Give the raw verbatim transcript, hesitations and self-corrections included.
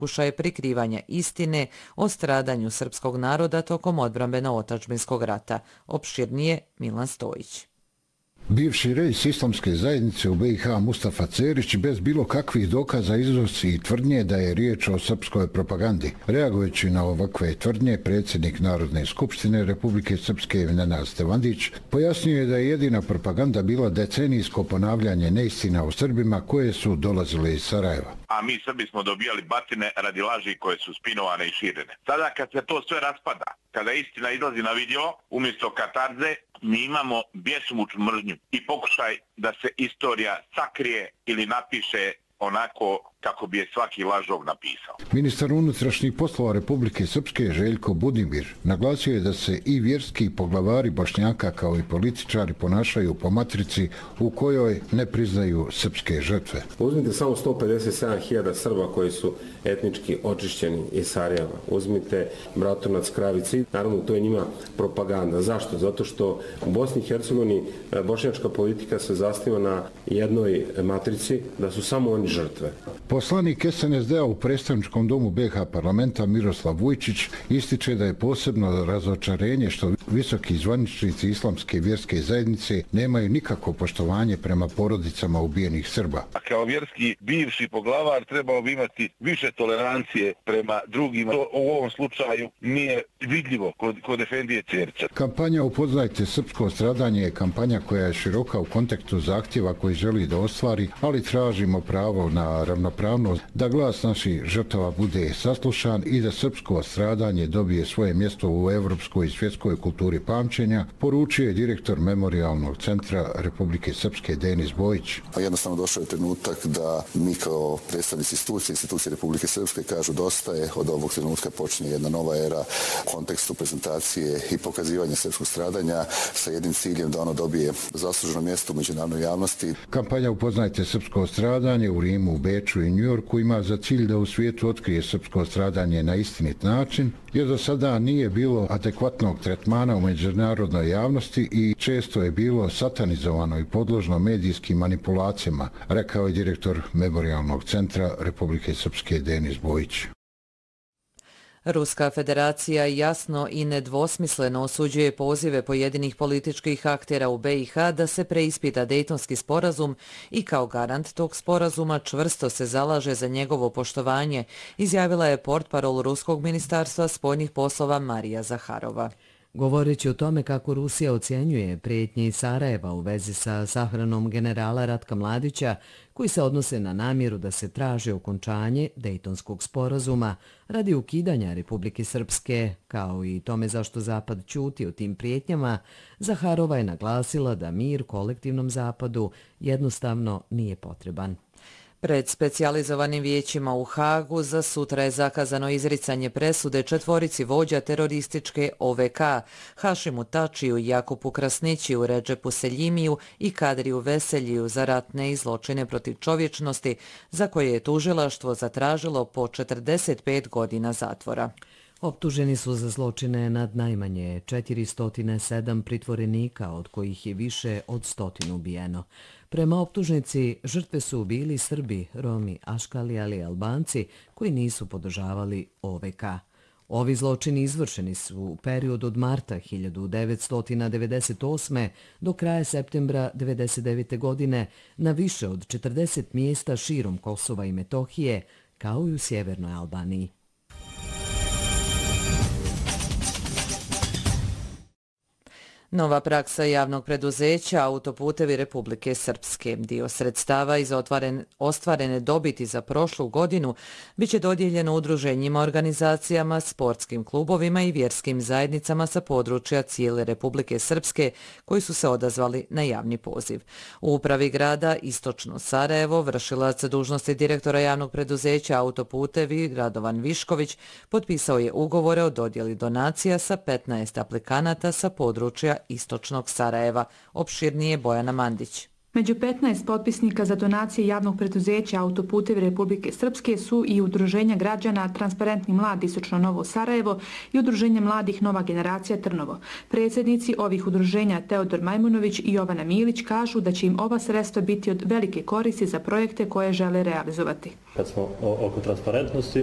pokušaje prikrivanja istine o stradanju srpskog naroda tokom odbrambeno-otadžbinskog rata. Opširnije Milan Stojić. Bivši reis islamske zajednice u B i H Mustafa Cerić bez bilo kakvih dokaza iznosi i tvrdnje da je riječ o srpskoj propagandi. Reagujući na ovakve tvrdnje, predsjednik Narodne skupštine Republike Srpske Nenad Stevandić pojasnio je da je jedina propaganda bila decenijsko ponavljanje neistina o Srbima koje su dolazile iz Sarajeva. A mi Srbi smo dobijali batine radi laži koje su spinovane i širene. Sada kad se to sve raspada, kada istina izlazi na video, umjesto katarze, mi imamo bjesomučnu mržnju i pokušaj da se istorija sakrije ili napiše onako kako bi je svaki lažov napisao. Ministar unutrašnjih poslova Republike Srpske Željko Budimir naglasio je da se i vjerski poglavari Bošnjaka kao i političari ponašaju po matrici u kojoj ne priznaju srpske žrtve. Uzmite samo sto pedeset sedam hiljada Srba koji su etnički očišćeni iz Sarajeva. Uzmite Bratunac, Kravici. Naravno, to je njima propaganda. Zašto? Zato što u Bosni i Hercegovini bošnjačka politika se zasniva na jednoj matrici da su samo oni žrtve. Poslanik S N S D-a u predstavničkom domu B i H parlamenta Miroslav Vujčić ističe da je posebno razočarenje što visoki zvaničnici islamske vjerske zajednice nemaju nikakvo poštovanje prema porodicama ubijenih Srba. A kao vjerski bivši poglavar trebao bi imati više tolerancije prema drugima. To u ovom slučaju nije vidljivo kod, kod Efendije Cerića. Kampanja Upoznajte srpsko stradanje je kampanja koja je široka u kontekstu zahtjeva koji želi da ostvari, ali tražimo pravo na ravnopravnost, da glas naših žrtava bude saslušan i da srpsko stradanje dobije svoje mjesto u evropskoj i svjetskoj kulturi pamćenja, poručio je direktor Memorijalnog centra Republike Srpske Denis Bojić. Jednostavno došao je trenutak da mi kao predstavnici institucije, institucije Republike Srpske kažu dosta je, od ovog trenutka počne jedna nova era u kontekstu prezentacije i pokazivanja srpskog stradanja sa jednim ciljem da ono dobije zasluženo mjesto u međunarodnoj javnosti. Kampanja Upoznajte srpsko stradanje u Rimu, u Beču i Njujorku ima za cilj da u svijetu otkrije srpsko stradanje na istinit način, jer do sada nije bilo adekvatnog tretmana u međunarodnoj javnosti i često je bilo satanizovano i podložno medijskim manipulacijama, rekao je direktor Memorijalnog centra Republike Srpske Denis Bojić. Ruska federacija jasno i nedvosmisleno osuđuje pozive pojedinih političkih aktera u B i H da se preispita Dejtonski sporazum i kao garant tog sporazuma čvrsto se zalaže za njegovo poštovanje, izjavila je portparol Ruskog ministarstva spoljnih poslova Marija Zaharova. Govoreći o tome kako Rusija ocjenjuje prijetnje iz Sarajeva u vezi sa sahranom generala Ratka Mladića, koji se odnose na namjeru da se traži okončanje Dejtonskog sporazuma radi ukidanja Republike Srpske, kao i tome zašto Zapad ćuti o tim prijetnjama, Zaharova je naglasila da mir kolektivnom Zapadu jednostavno nije potreban. Pred specijalizovanim vijećima u Hagu za sutra je zakazano izricanje presude četvorici vođa terorističke O V K, Hašimu Tačiju, Jakupu Krasnićiju, Redžepu Seljimiju i Kadriju Veseljiju za ratne i zločine protiv čovječnosti, za koje je tužilaštvo zatražilo po četrdeset pet godina zatvora. Optuženi su za zločine nad najmanje četiristo sedam pritvorenika, od kojih je više od stotinu ubijeno. Prema optužnici, žrtve su bili Srbi, Romi, Aškali, ali i Albanci koji nisu podržavali O V K. Ovi zločini izvršeni su u periodu od marta hiljadu devetsto devedeset osme do kraja septembra devedeset devete godine na više od četrdeset mjesta širom Kosova i Metohije, kao i u sjevernoj Albaniji. Nova praksa javnog preduzeća Autoputevi Republike Srpske. Dio sredstava iz ostvarene dobiti za prošlu godinu biće dodijeljeno udruženjima, organizacijama, sportskim klubovima i vjerskim zajednicama sa područja cijele Republike Srpske koji su se odazvali na javni poziv. U upravi grada Istočno Sarajevo vršilac dužnosti direktora javnog preduzeća Autoputevi Radovan Višković potpisao je ugovore o dodjeli donacija sa petnaest aplikanata sa područja Istočnog Sarajeva. Opširnije Bojana Mandić. Među petnaest potpisnika za donacije javnog preduzeća Autoputevi Republike Srpske su i Udruženja građana Transparentni mladi Istočno Novo Sarajevo i Udruženje mladih Nova generacija Trnovo. Predsjednici ovih udruženja Teodor Majmunović i Jovana Milić kažu da će im ova sredstva biti od velike koristi za projekte koje žele realizovati. Kad smo oko transparentnosti,